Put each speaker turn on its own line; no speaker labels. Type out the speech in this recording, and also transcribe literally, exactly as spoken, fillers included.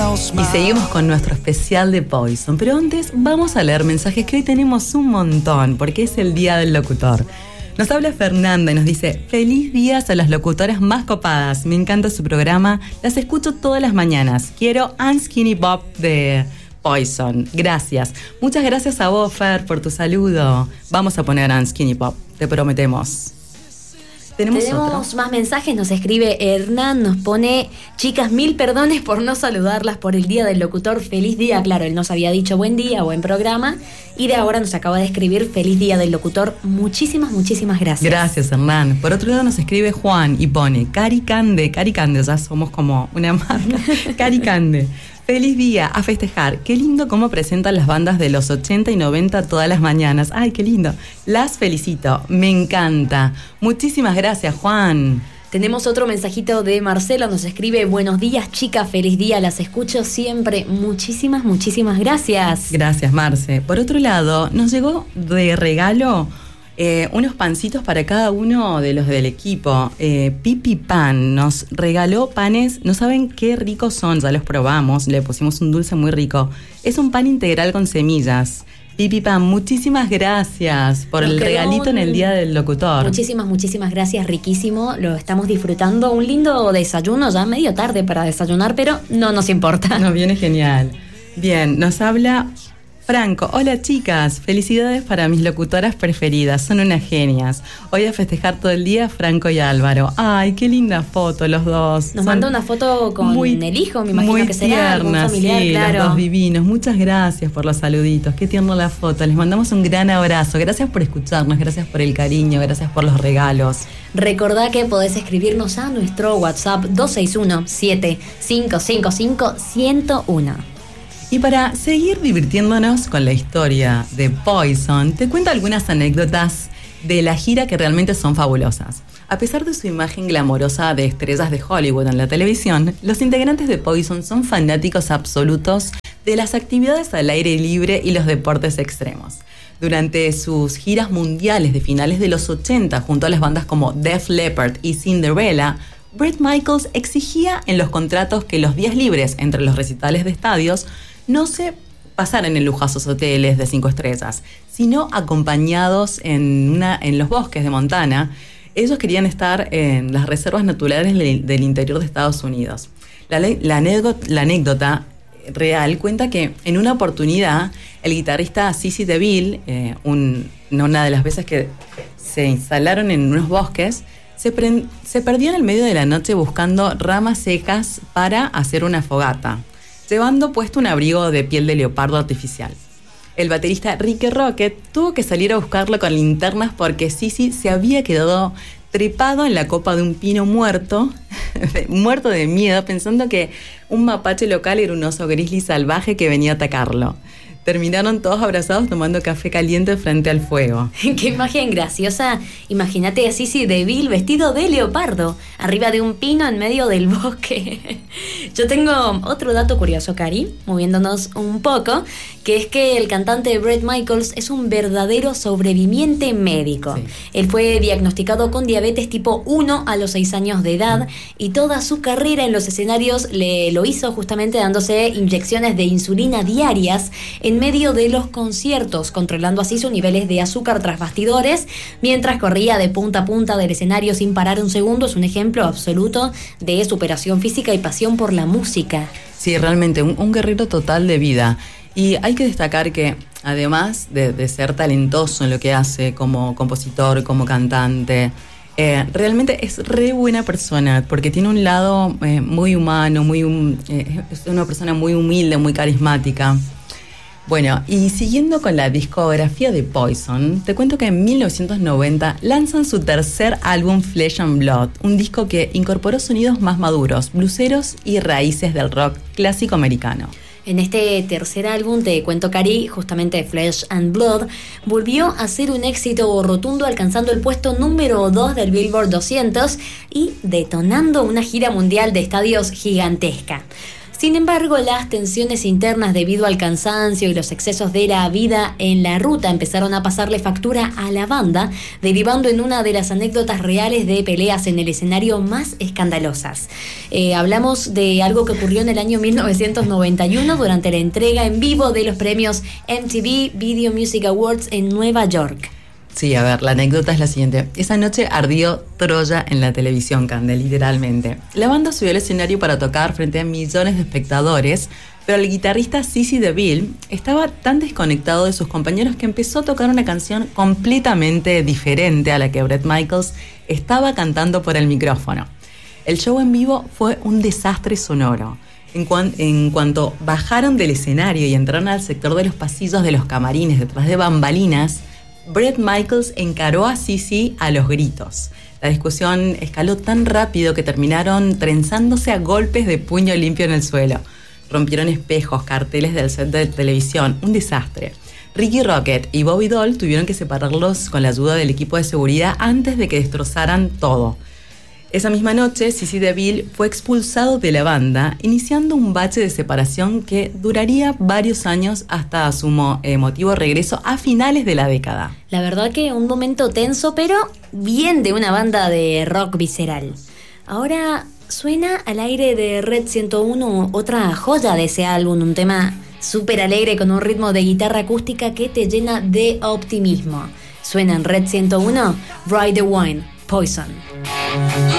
Y seguimos con nuestro especial de Poison. Pero antes vamos a leer mensajes que hoy tenemos un montón, porque es el Día del Locutor. Nos habla Fernanda y nos dice: feliz días a las locutoras más copadas. Me encanta su programa. Las escucho todas las mañanas. Quiero Unskinny Bob de Poison. Gracias. Muchas gracias a vos, Fer, por tu saludo. Vamos a poner Unskinny Bob. Te prometemos. ¿Tenemos,
Tenemos más mensajes, nos escribe Hernán, nos pone: chicas, mil perdones por no saludarlas por el Día del Locutor, feliz día. Claro, él nos había dicho buen día, buen programa, y de ahora nos acaba de escribir feliz Día del Locutor. Muchísimas, muchísimas gracias.
Gracias, Hernán. Por otro lado nos escribe Juan y pone: Cari Cande, Cari Cande, ya somos como una marca. Cari Cande. Feliz día, a festejar. Qué lindo cómo presentan las bandas de los ochenta y noventa todas las mañanas. Ay, qué lindo. Las felicito, me encanta. Muchísimas gracias, Juan.
Tenemos otro mensajito de Marcelo, nos escribe: buenos días, chicas, feliz día, las escucho siempre. Muchísimas, muchísimas gracias.
Gracias, Marce. Por otro lado, nos llegó de regalo Eh, unos pancitos para cada uno de los del equipo. Eh, Pipi Pan nos regaló panes, no saben qué ricos son, ya los probamos, le pusimos un dulce muy rico. Es un pan integral con semillas. Pipi Pan, muchísimas gracias por nos el regalito un... en el Día del Locutor.
Muchísimas, muchísimas gracias, riquísimo, lo estamos disfrutando. Un lindo desayuno, ya medio tarde para desayunar, pero no nos importa.
Nos viene genial. Bien, nos habla Franco. Hola, chicas, felicidades para mis locutoras preferidas, son unas genias. Hoy a festejar todo el día Franco y Álvaro. Ay, qué linda foto los dos.
Nos manda una foto con muy, el hijo, me imagino
muy
que será algún familiar,
sí,
claro.
Los dos divinos. Muchas gracias por los saluditos, qué tierna la foto. Les mandamos un gran abrazo. Gracias por escucharnos, gracias por el cariño, gracias por los regalos.
Recordá que podés escribirnos a nuestro WhatsApp dos seis uno, siete cinco cinco cinco, uno cero uno.
Y para seguir divirtiéndonos con la historia de Poison, te cuento algunas anécdotas de la gira que realmente son fabulosas. A pesar de su imagen glamorosa de estrellas de Hollywood en la televisión, los integrantes de Poison son fanáticos absolutos de las actividades al aire libre y los deportes extremos. Durante sus giras mundiales de finales de los ochenta, junto a las bandas como Def Leppard y Cinderella, Bret Michaels exigía en los contratos que los días libres entre los recitales de estadios no se pasaran en lujosos hoteles de cinco estrellas, sino acompañados en, una, en los bosques de Montana. Ellos querían estar en las reservas naturales del interior de Estados Unidos. La, la, anécdota, la anécdota real cuenta que en una oportunidad el guitarrista Sissy DeVille, eh, un, una de las veces que se instalaron en unos bosques, se, pre, se perdió en el medio de la noche buscando ramas secas para hacer una fogata, llevando puesto un abrigo de piel de leopardo artificial. El baterista Ricky Rocket tuvo que salir a buscarlo con linternas porque Sissy se había quedado trepado en la copa de un pino muerto, muerto de miedo, pensando que un mapache local era un oso grizzly salvaje que venía a atacarlo. Terminaron todos abrazados tomando café caliente frente al fuego.
Qué imagen graciosa. Imagínate a Sissy DeVille vestido de leopardo, arriba de un pino en medio del bosque. Yo tengo otro dato curioso, Cari, moviéndonos un poco, que es que el cantante Bret Michaels es un verdadero sobreviviente médico. Sí. Él fue diagnosticado con diabetes tipo uno a los seis años de edad y toda su carrera en los escenarios le lo hizo justamente dándose inyecciones de insulina diarias en medio de los conciertos, controlando así sus niveles de azúcar tras bastidores, mientras corría de punta a punta del escenario sin parar un segundo. Es un ejemplo absoluto de superación física y pasión por la música.
Sí, realmente, un, un guerrero total de vida. Y hay que destacar que, además de, de ser talentoso en lo que hace como compositor, como cantante, eh, realmente es re buena persona, porque tiene un lado eh, muy humano, muy um, eh, es una persona muy humilde, muy carismática. Bueno, y siguiendo con la discografía de Poison, te cuento que en mil novecientos noventa lanzan su tercer álbum Flesh and Blood, un disco que incorporó sonidos más maduros, bluseros y raíces del rock clásico americano.
En este tercer álbum, te cuento, Cari, justamente Flesh and Blood, volvió a ser un éxito rotundo, alcanzando el puesto número dos del Billboard doscientos y detonando una gira mundial de estadios gigantesca. Sin embargo, las tensiones internas debido al cansancio y los excesos de la vida en la ruta empezaron a pasarle factura a la banda, derivando en una de las anécdotas reales de peleas en el escenario más escandalosas. Eh, hablamos de algo que ocurrió en el año mil novecientos noventa y uno durante la entrega en vivo de los premios M T V Video Music Awards en Nueva York.
Sí, a ver, la anécdota es la siguiente. Esa noche ardió Troya en la televisión, Cande, literalmente. La banda subió al escenario para tocar frente a millones de espectadores, pero el guitarrista Sissy DeVille estaba tan desconectado de sus compañeros que empezó a tocar una canción completamente diferente a la que Bret Michaels estaba cantando por el micrófono. El show en vivo fue un desastre sonoro. En, cuan, en cuanto bajaron del escenario y entraron al sector de los pasillos de los camarines detrás de bambalinas, Bret Michaels encaró a Sissy a los gritos. La discusión escaló tan rápido que terminaron trenzándose a golpes de puño limpio en el suelo. Rompieron espejos, carteles del set de televisión, un desastre. Ricky Rocket y Bobby Doll tuvieron que separarlos con la ayuda del equipo de seguridad antes de que destrozaran todo. Esa misma noche, Sissy DeVille fue expulsado de la banda, iniciando un bache de separación que duraría varios años hasta su mo- emotivo regreso a finales de la década.
La verdad que un momento tenso, pero bien de una banda de rock visceral. Ahora suena al aire de Red ciento uno otra joya de ese álbum, un tema súper alegre con un ritmo de guitarra acústica que te llena de optimismo. Suena en Red ciento uno, Ride the Wine, Poison.